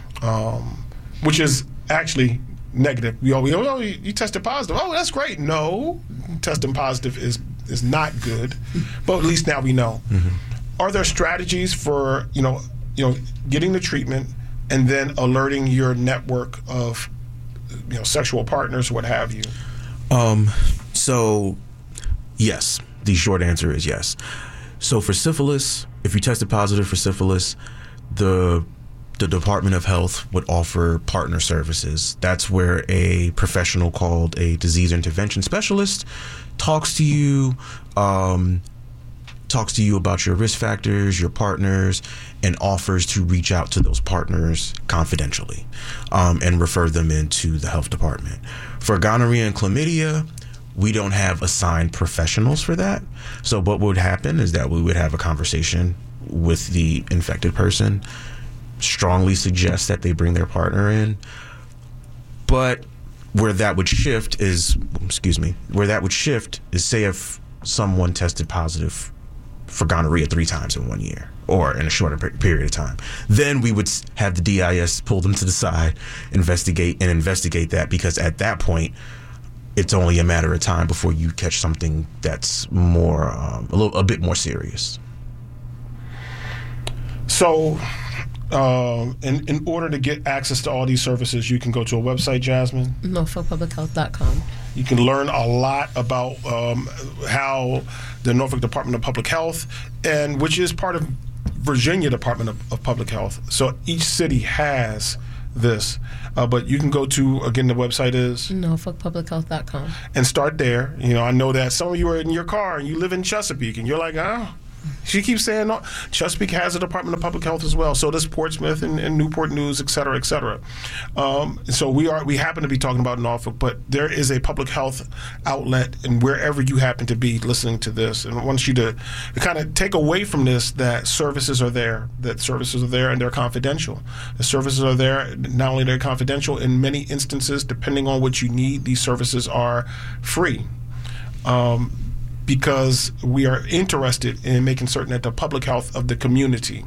um, which is actually negative. We always, oh, you, you tested positive. Oh, that's great. No, testing positive is is not good. But at least now we know. Mm-hmm. Are there strategies for, you know, you know, getting the treatment and then alerting your network of, you know, sexual partners, what have you? Um, so, yes. The short answer is yes. So for syphilis, if you tested positive for syphilis, the the Department of Health would offer partner services. That's where a professional called a disease intervention specialist talks to you, um, talks to you about your risk factors, your partners, and offers to reach out to those partners confidentially um, and refer them into the health department. For gonorrhea and chlamydia, we don't have assigned professionals for that. So what would happen is that we would have a conversation with the infected person, strongly suggest that they bring their partner in. But where that would shift is, excuse me, where that would shift is, say if someone tested positive for gonorrhea three times in one year or in a shorter per- period of time. Then we would have the D I S pull them to the side, investigate and investigate that, because at that point, it's only a matter of time before you catch something that's more, um, a little, a bit more serious. So, uh, in, in order to get access to all these services, you can go to a website, Jasmine? Norfolk Public Health dot com. You can learn a lot about um, how the Norfolk Department of Public Health, and which is part of Virginia Department of, of Public Health. So each city has this. Uh, but you can go to, again, the website is? Norfolk Public Health dot com. And start there. You know, I know that some of you are in your car and you live in Chesapeake and you're like, oh. She keeps saying, no, Chesapeake has a Department of Public Health as well. So does Portsmouth and, and Newport News, et cetera, et cetera. Um, so we are we happen to be talking about Norfolk, but there is a public health outlet, and wherever you happen to be listening to this, and I want you to, to kind of take away from this that services are there, that services are there and they're confidential. The services are there, not only they're confidential, in many instances, depending on what you need, these services are free. Um, because we are interested in making certain that the public health of the community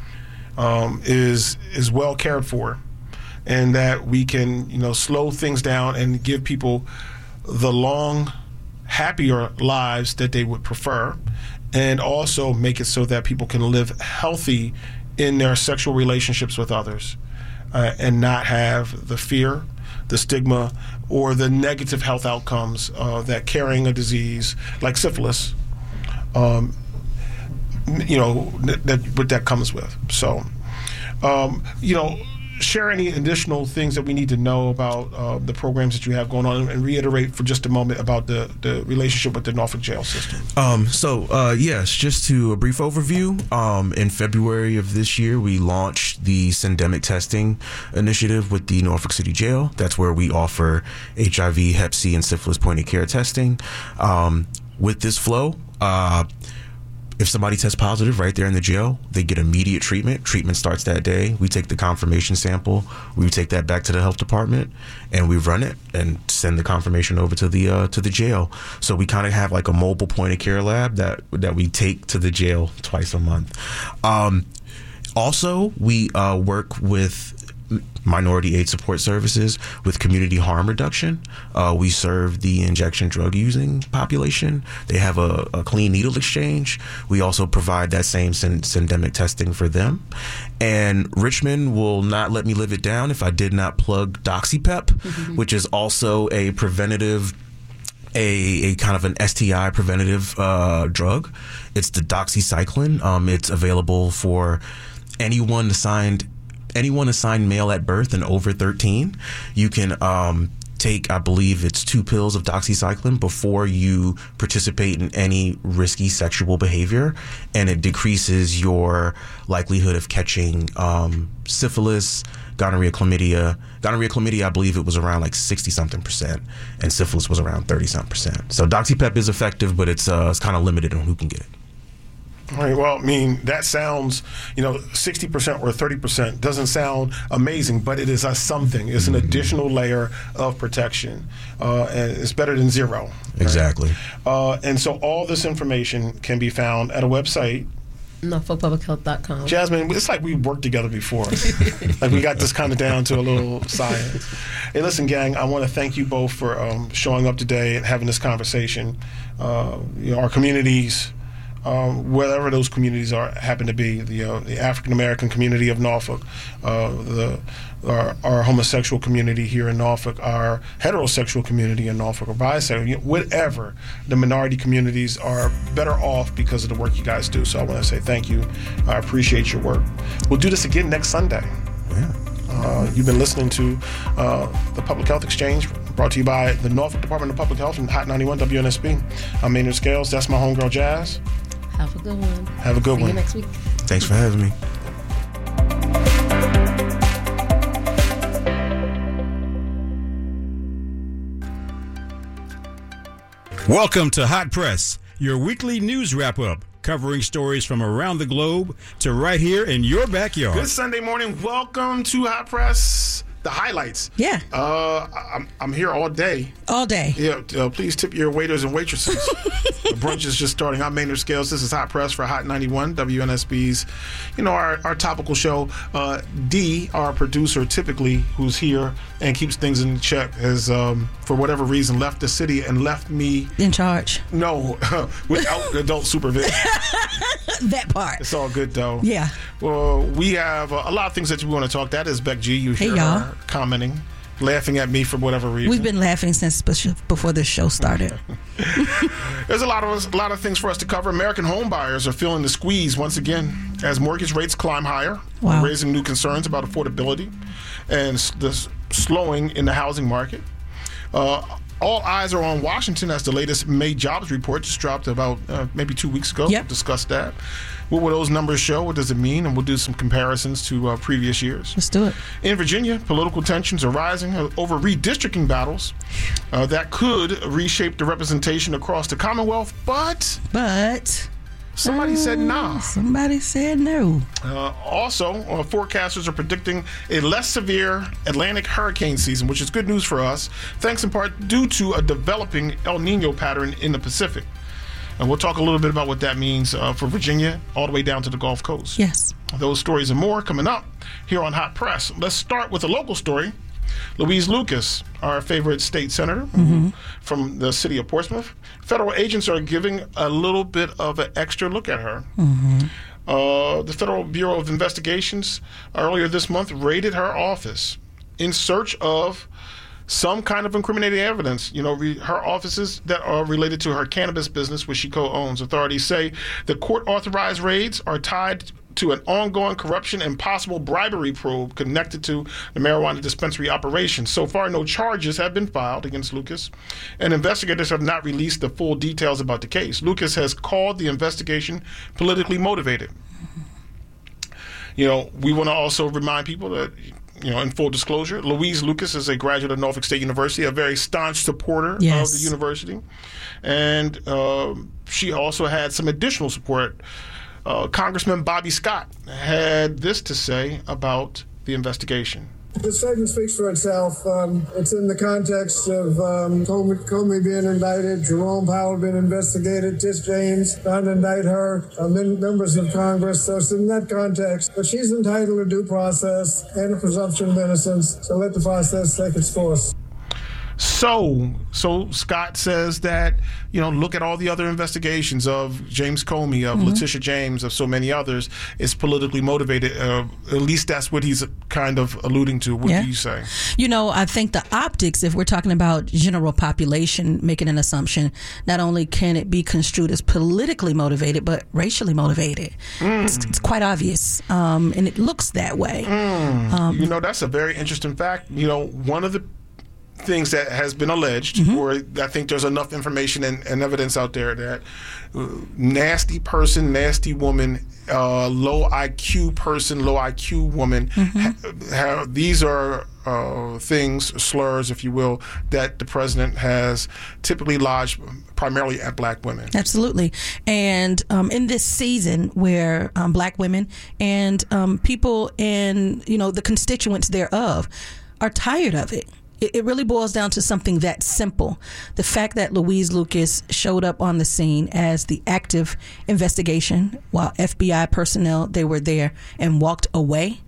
um, is is well cared for, and that we can, you know, slow things down and give people the long, happier lives that they would prefer, and also make it so that people can live healthy in their sexual relationships with others, uh, and not have the fear, the stigma, or the negative health outcomes uh, that carrying a disease like syphilis, um, you know, that, that what that comes with. So, um, you know, share any additional things that we need to know about uh, the programs that you have going on, and reiterate for just a moment about the, the relationship with the Norfolk jail system. Um, so, uh, yes, just to a brief overview, um, in February of this year, we launched the Syndemic Testing Initiative with the Norfolk City Jail. That's where we offer H I V, Hep C, and syphilis point-of-care testing. Um, with this flow, uh, if somebody tests positive right there in the jail, they get immediate treatment. Treatment starts that day. We take the confirmation sample. We take that back to the health department, and we run it and send the confirmation over to the uh, to the jail. So we kind of have like a mobile point of care lab that that we take to the jail twice a month. Um, also, we uh, work with minority aid support services with community harm reduction. Uh, we serve the injection drug using population. They have a, a clean needle exchange. We also provide that same syn- syndemic testing for them. And Richmond will not let me live it down if I did not plug DoxyPep, mm-hmm. which is also a preventative A, a kind of an S T I preventative uh, drug. It's the doxycycline. Um, it's available for anyone assigned anyone assigned male at birth and over thirteen. You can um, take, I believe it's two pills of doxycycline before you participate in any risky sexual behavior, and it decreases your likelihood of catching um, syphilis, gonorrhea, chlamydia. Gonorrhea, chlamydia, I believe it was around like sixty something percent, and syphilis was around thirty something percent. So DoxyPep is effective, but it's uh, it's kind of limited on who can get it. All right. Well, I mean, that sounds, you know, sixty percent or thirty percent doesn't sound amazing, but it is a something. It's an mm-hmm. additional layer of protection, uh, and it's better than zero. Right? Exactly. Uh, and so all this information can be found at a website. Norfolk Public Health dot com. Jasmine, it's like we worked together before. Like we got this kind of down to a little science. Hey, listen, gang, I want to thank you both for um, showing up today and having this conversation. Uh, you know, our communities, Um, wherever those communities are, happen to be, the, uh, the African American community of Norfolk, uh, the our, our homosexual community here in Norfolk, our heterosexual community in Norfolk, or bisexual, you know, whatever, the minority communities are better off because of the work you guys do. So I want to say thank you. I appreciate your work. We'll do this again next Sunday. Yeah. Uh, you've been listening to uh, the Public Health Exchange, brought to you by the Norfolk Department of Public Health and Hot ninety-one W N S P. I'm Maynard Scales. That's my homegirl, Jazz. Have a good one. Have a good See one. you next week. Thanks for having me. Welcome to Hot Press, your weekly news wrap-up, covering stories from around the globe to right here in your backyard. Good Sunday morning. Welcome to Hot Press. The highlights. Yeah. Uh, I'm I'm here all day. All day. Yeah. Uh, please tip your waiters and waitresses. Brunch is just starting. I'm Maynard Scales. This is Hot Press for Hot ninety-one, W N S B's, you know, our, our topical show. Uh, D, our producer, typically, who's here and keeps things in check, has, um, for whatever reason, left the city and left me... in charge. No, without adult supervision. That part. It's all good, though. Yeah. Well, we have uh, a lot of things that we want to talk. That is Beck G. You hear hey, y'all. her commenting, laughing at me for whatever reason. We've been laughing since before this show started. There's a lot of a lot of things for us to cover. American home buyers are feeling the squeeze once again as mortgage rates climb higher, wow. raising new concerns about affordability and the slowing in the housing market. Uh, all eyes are on Washington as the latest May jobs report just dropped about uh, maybe two weeks ago. Yep. We'll discuss that. What will those numbers show? What does it mean? And we'll do some comparisons to uh, previous years. Let's do it. In Virginia, political tensions are rising over redistricting battles uh, that could reshape the representation across the Commonwealth, but... But... Somebody uh, said nah. Somebody said no. Uh, also, uh, forecasters are predicting a less severe Atlantic hurricane season, which is good news for us, thanks in part due to a developing El Nino pattern in the Pacific. And we'll talk a little bit about what that means uh, for Virginia all the way down to the Gulf Coast. Yes. Those stories and more coming up here on Hot Press. Let's start with a local story. Louise Lucas, our favorite state senator mm-hmm. from the city of Portsmouth. Federal agents are giving a little bit of an extra look at her. Mm-hmm. Uh, the Federal Bureau of Investigations earlier this month raided her office in search of some kind of incriminating evidence. You know, re- her offices that are related to her cannabis business, which she co-owns. Authorities say the court-authorized raids are tied to an ongoing corruption and possible bribery probe connected to the marijuana dispensary operation. So far, no charges have been filed against Lucas, and investigators have not released the full details about the case. Lucas has called the investigation politically motivated. You know, we want to also remind people that, you know, in full disclosure, Louise Lucas is a graduate of Norfolk State University, a very staunch supporter yes. of the university, and uh, she also had some additional support. Uh, Congressman Bobby Scott had this to say about the investigation. The statement speaks for itself. Um, it's in the context of um, Comey, Comey being indicted, Jerome Powell being investigated, Tish James trying to indict her, uh, members of Congress. So it's in that context. But she's entitled to due process and a presumption of innocence. So let the process take its course. So, so Scott says that, you know, look at all the other investigations of James Comey, of mm-hmm. Letitia James, of so many others. It's politically motivated. Uh, at least that's what he's kind of alluding to. What yeah. do you say? You know, I think the optics, if we're talking about general population, making an assumption, not only can it be construed as politically motivated, but racially motivated. Mm. It's, it's quite obvious, um, and it looks that way. Mm. Um, you know, that's a very interesting fact. You know, one of the things that has been alleged, mm-hmm. or I think there's enough information and, and evidence out there that uh, nasty person, nasty woman, uh, low I Q person, low I Q woman, mm-hmm. ha- ha- these are uh, things, slurs, if you will, that the president has typically lodged primarily at black women. Absolutely. And um, in this season where um, black women and um, people in, you know, the constituents thereof are tired of it. It really boils down to something that simple. The fact that Louise Lucas showed up on the scene as the active investigation while F B I personnel, they were there and walked away,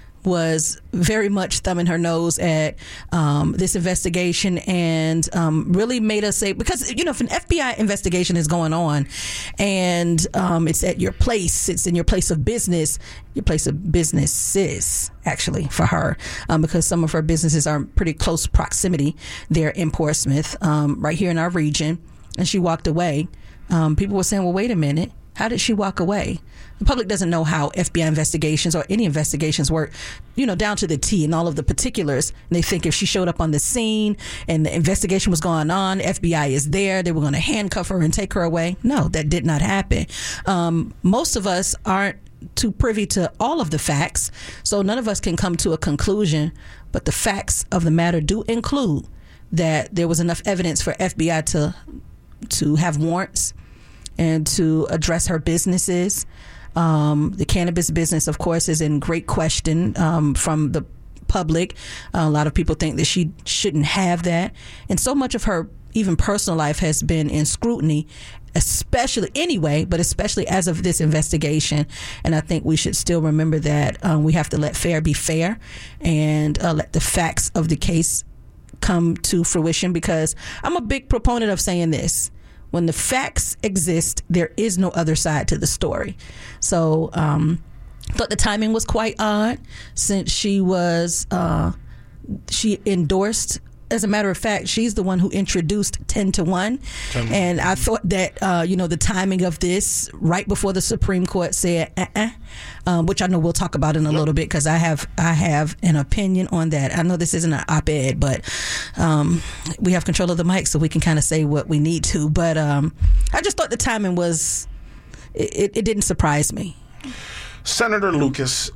was very much thumbing her nose at um, this investigation and um, really made us say, because, you know, if an F B I investigation is going on and um, it's at your place, it's in your place of business, your place of businesses, actually, for her, um, because some of her businesses are in pretty close proximity there in Portsmouth, um, right here in our region, and she walked away. Um, people were saying, well, wait a minute. How did she walk away? The public doesn't know how F B I investigations or any investigations work, you know, down to the T and all of the particulars. And they think if she showed up on the scene and the investigation was going on, F B I is there, they were going to handcuff her and take her away. No, that did not happen. Um, most of us aren't too privy to all of the facts, so none of us can come to a conclusion. But the facts of the matter do include that there was enough evidence for F B I to to have warrants and to address her businesses. Um, the cannabis business, of course, is in great question um, from the public. Uh, a lot of people think that she shouldn't have that. And so much of her even personal life has been in scrutiny, especially anyway, but especially as of this investigation. And I think we should still remember that um, we have to let fair be fair and uh, let the facts of the case come to fruition, because I'm a big proponent of saying this. When the facts exist, there is no other side to the story. So um, I thought the timing was quite odd, since she was, uh, she endorsed, as a matter of fact, she's the one who introduced ten to one. And I thought that, uh, you know, the timing of this right before the Supreme Court said, uh-uh, um, which I know we'll talk about in a yep. little bit, because I have I have an opinion on that. I know this isn't an op-ed, but um, we have control of the mic, so we can kind of say what we need to. But um, I just thought the timing was, it, it didn't surprise me. Senator Lucas